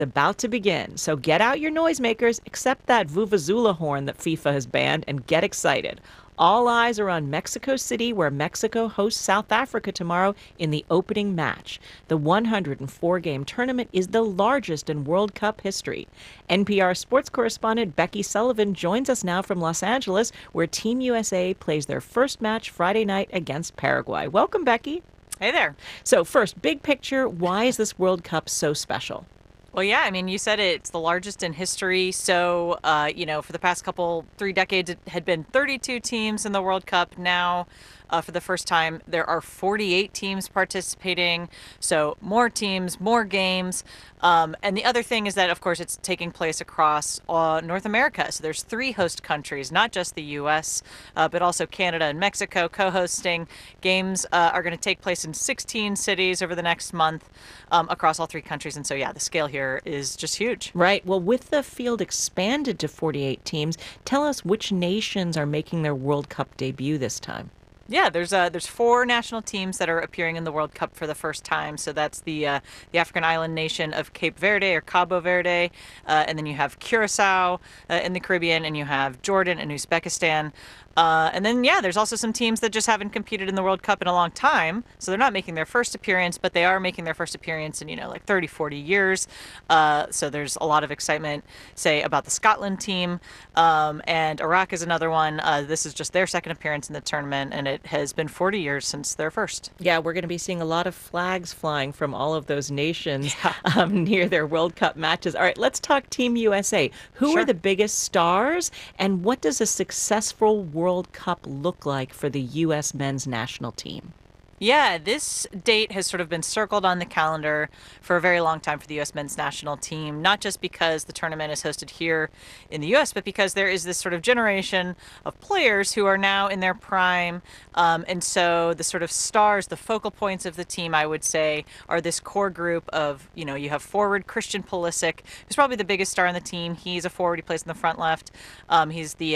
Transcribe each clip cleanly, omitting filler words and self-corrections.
about to begin. So get out your noisemakers, except that Vuvuzela horn that FIFA has banned, and get excited. All eyes are on Mexico City, where Mexico hosts South Africa tomorrow in the opening match. The 104-game tournament is the largest in World Cup history. NPR sports correspondent Becky Sullivan joins us now from Los Angeles, where Team USA plays their first match Friday night against Paraguay. Welcome, Becky. Hey there. So first, big picture, why is this World Cup so special? Well, yeah, I mean, you said it, it's the largest in history. So, for the past 3 decades, it had been 32 teams in the World Cup. Now, for the first time, there are 48 teams participating. So more teams, more games. And the other thing is that, of course, it's taking place across North America. So there's 3 host countries, not just the U.S., but also Canada and Mexico co-hosting. Games are going to take place in 16 cities over the next month across all 3 countries. And so, yeah, the scale here is just huge. Right. Well, with the field expanded to 48 teams, tell us which nations are making their World Cup debut this time. Yeah, there's 4 national teams that are appearing in the World Cup for the first time. So that's the African island nation of Cape Verde or Cabo Verde, and then you have Curacao in the Caribbean, and you have Jordan and Uzbekistan. And then, yeah, there's also some teams that just haven't competed in the World Cup in a long time. So they're not making their first appearance, but they are making their first appearance in, 30, 40 years. So there's a lot of excitement, say, about the Scotland team. And Iraq is another one. This is just their second appearance in the tournament, and it has been 40 years since their first. Yeah, we're going to be seeing a lot of flags flying from all of those nations near their World Cup matches. All right, let's talk Team USA. Who are the biggest stars, and what does a successful World Cup look like for the U.S. men's national team? Yeah, this date has sort of been circled on the calendar for a very long time for the U.S. men's national team, not just because the tournament is hosted here in the U.S., but because there is this sort of generation of players who are now in their prime. And so the sort of stars, the focal points of the team, I would say, are this core group of, you have forward Christian Pulisic, who's probably the biggest star on the team. He's a forward. He plays in the front left. He's the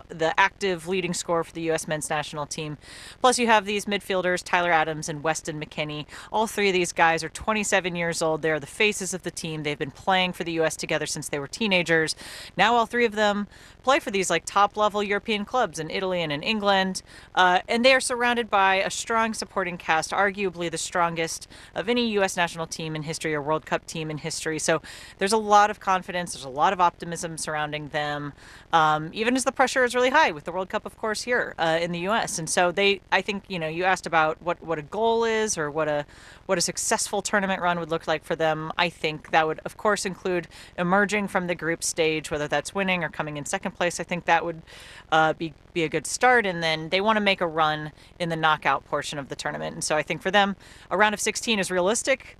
active leading scorer for the U.S. men's national team. Plus, you have these midfielders, Tyler Adams and Weston McKennie. All 3 of these guys are 27 years old. They're the faces of the team. They've been playing for the U.S. together since they were teenagers. Now all 3 of them play for these top-level European clubs in Italy and in England. And they are surrounded by a strong supporting cast, arguably the strongest of any U.S. national team in history or World Cup team in history. So there's a lot of confidence. There's a lot of optimism surrounding them, even as the pressure is really high with the World Cup, of course, here in the U.S. And so I think, you asked about what a goal is or what a successful tournament run would look like for them. I think that would, of course, include emerging from the group stage, whether that's winning or coming in second place. I think that would be a good start. And then they want to make a run in the knockout portion of the tournament. And so I think for them, a round of 16 is realistic.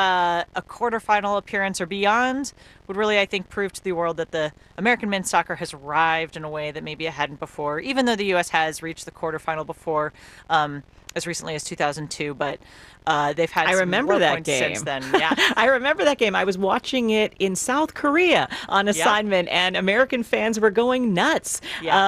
A quarterfinal appearance or beyond would really, I think, prove to the world that the American men's soccer has arrived in a way that maybe it hadn't before, even though the U.S. has reached the quarterfinal before, as recently as 2002, but they've had some low points since then. Yeah. I remember that game. I was watching it in South Korea on assignment, and American fans were going nuts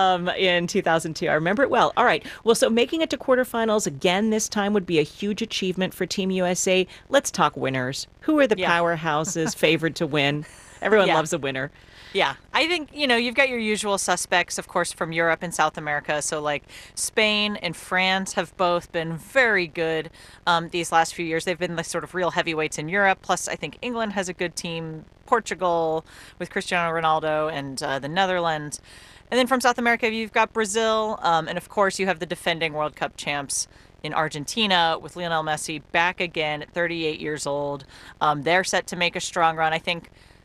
in 2002. I remember it well. All right. Well, so making it to quarterfinals again this time would be a huge achievement for Team USA. Let's talk winners. Who are the powerhouses favored to win? Everyone loves a winner. Yeah, I think, you've got your usual suspects, of course, from Europe and South America. So like Spain and France have both been very good these last few years. They've been the sort of real heavyweights in Europe. Plus, I think England has a good team, Portugal with Cristiano Ronaldo, and the Netherlands. And then from South America, you've got Brazil. And of course, you have the defending World Cup champs in Argentina with Lionel Messi back again at 38 years old. They're set to make a strong run. I think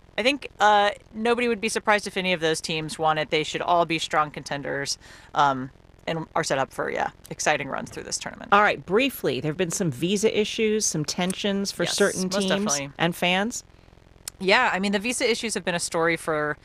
nobody would be surprised if any of those teams won it. They should all be strong contenders and are set up for, exciting runs through this tournament. All right, briefly, there have been some visa issues, some tensions for certain teams and fans. Yeah, I mean, the visa issues have been a story for,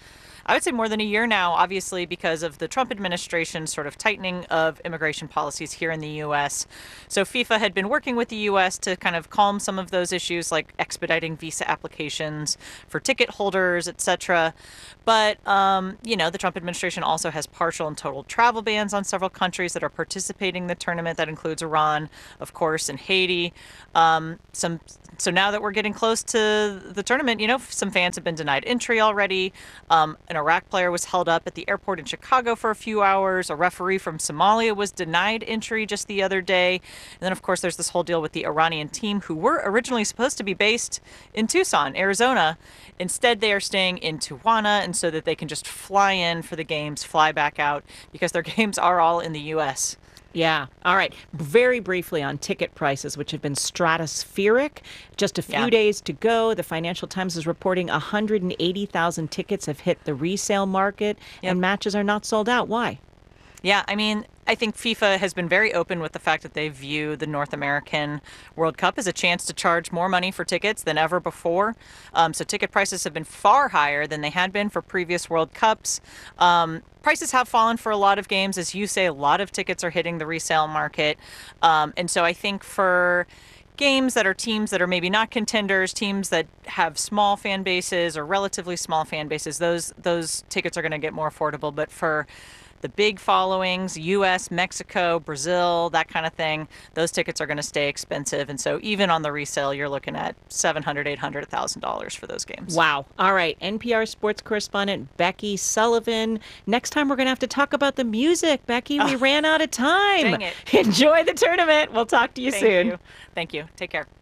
I would say more than a year now, obviously, because of the Trump administration sort of tightening of immigration policies here in the U.S. So FIFA had been working with the U.S. to kind of calm some of those issues, like expediting visa applications for ticket holders, etc. But, the Trump administration also has partial and total travel bans on several countries that are participating in the tournament. That includes Iran, of course, and Haiti. So now that we're getting close to the tournament, some fans have been denied entry already. An Iraq player was held up at the airport in Chicago for a few hours. A referee from Somalia was denied entry just the other day. And then, of course, there's this whole deal with the Iranian team, who were originally supposed to be based in Tucson, Arizona. Instead, they are staying in Tijuana, and so that they can just fly in for the games, fly back out, because their games are all in the U.S. Yeah. All right. Very briefly on ticket prices, which have been stratospheric. Just a few days to go. The Financial Times is reporting 180,000 tickets have hit the resale market, and matches are not sold out. Why? Yeah, I think FIFA has been very open with the fact that they view the North American World Cup as a chance to charge more money for tickets than ever before. So ticket prices have been far higher than they had been for previous World Cups. Prices have fallen for a lot of games. As you say, a lot of tickets are hitting the resale market. And so I think for games that are teams that are maybe not contenders, teams that have small fan bases or relatively small fan bases, those tickets are going to get more affordable. But for the big followings, U.S., Mexico, Brazil, that kind of thing, those tickets are going to stay expensive. And so even on the resale, you're looking at $700, $800, $1,000 for those games. Wow. All right. NPR sports correspondent Becky Sullivan. Next time, we're going to have to talk about the music. Becky, we ran out of time. Dang it. Enjoy the tournament. We'll talk to you soon. Thank you. Take care.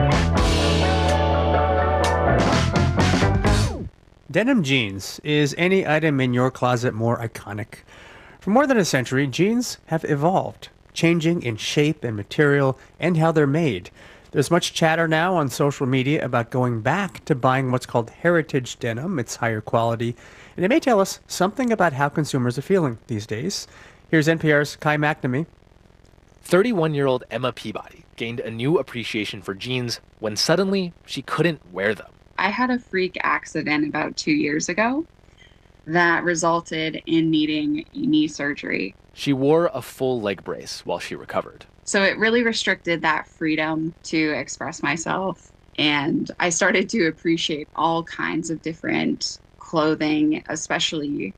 Denim jeans. Is any item in your closet more iconic? For more than a century, jeans have evolved, changing in shape and material and how they're made. There's much chatter now on social media about going back to buying what's called heritage denim. It's higher quality, and it may tell us something about how consumers are feeling these days. Here's NPR's Kai McNamee. 31-year-old Emma Peabody gained a new appreciation for jeans when suddenly she couldn't wear them. I had a freak accident about 2 years ago that resulted in needing knee surgery. She wore a full leg brace while she recovered. So it really restricted that freedom to express myself. And I started to appreciate all kinds of different clothing, especially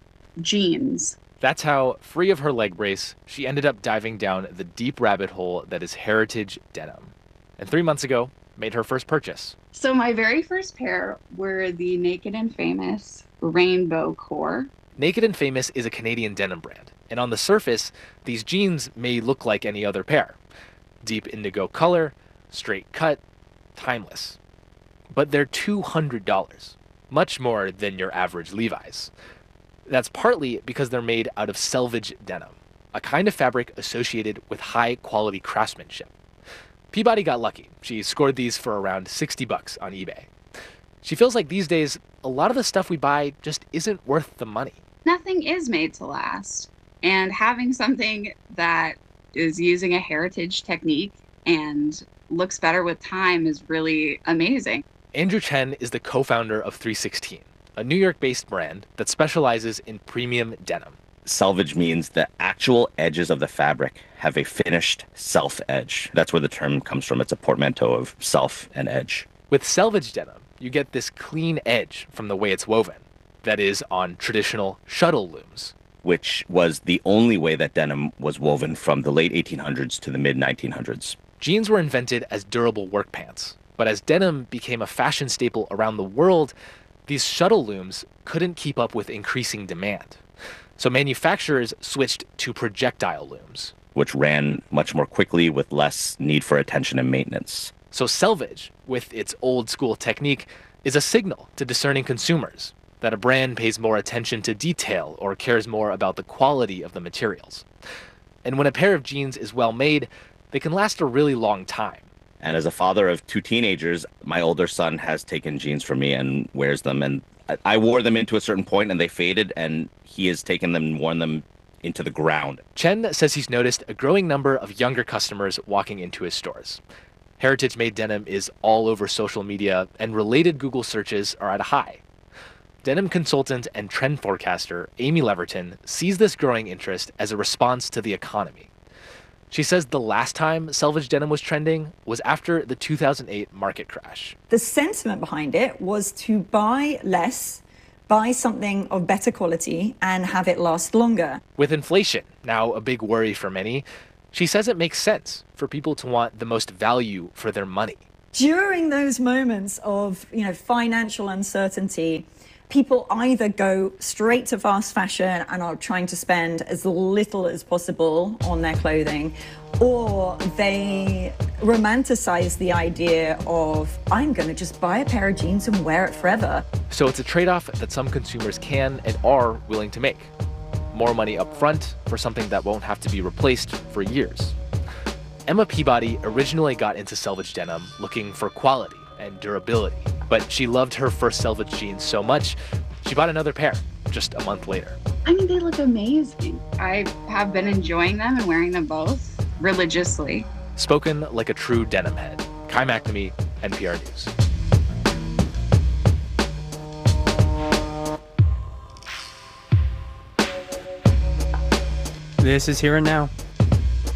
jeans. That's how, free of her leg brace, she ended up diving down the deep rabbit hole that is heritage denim. And 3 months ago, made her first purchase. So my very first pair were the Naked and Famous Rainbow Core. Naked and Famous is a Canadian denim brand, and on the surface, these jeans may look like any other pair. Deep indigo color, straight cut, timeless. But they're $200, much more than your average Levi's. That's partly because they're made out of selvage denim, a kind of fabric associated with high-quality craftsmanship. Peabody got lucky. She scored these for around $60 on eBay. She feels like these days, a lot of the stuff we buy just isn't worth the money. Nothing is made to last. And having something that is using a heritage technique and looks better with time is really amazing. Andrew Chen is the co-founder of 316, a New York-based brand that specializes in premium denim. Selvage means the actual edges of the fabric have a finished self edge. That's where the term comes from. It's a portmanteau of self and edge. With selvage denim, you get this clean edge from the way it's woven. That is, on traditional shuttle looms. Which was the only way that denim was woven from the late 1800s to the mid 1900s. Jeans were invented as durable work pants. But as denim became a fashion staple around the world, these shuttle looms couldn't keep up with increasing demand. So manufacturers switched to projectile looms, which ran much more quickly with less need for attention and maintenance. So selvage, with its old school technique, is a signal to discerning consumers that a brand pays more attention to detail or cares more about the quality of the materials. And when a pair of jeans is well made, they can last a really long time. And as a father of 2 teenagers, my older son has taken jeans from me and wears them. And I wore them into a certain point and they faded, and he has taken them and worn them into the ground. Chen says he's noticed a growing number of younger customers walking into his stores. Heritage-made denim is all over social media, and related Google searches are at a high. Denim consultant and trend forecaster Amy Leverton sees this growing interest as a response to the economy. She says the last time selvage denim was trending was after the 2008 market crash. The sentiment behind it was to buy less, buy something of better quality, and have it last longer. With inflation now a big worry for many, she says it makes sense for people to want the most value for their money. During those moments of, financial uncertainty, people either go straight to fast fashion and are trying to spend as little as possible on their clothing, or they romanticize the idea of, I'm going to just buy a pair of jeans and wear it forever. So it's a trade-off that some consumers can and are willing to make. More money up front for something that won't have to be replaced for years. Emma Peabody originally got into selvage denim looking for quality and durability, but she loved her first selvage jeans so much, she bought another pair just a month later. I mean, they look amazing. I have been enjoying them and wearing them both religiously. Spoken like a true denim head. Kai McNamee, NPR News. This is Here and Now.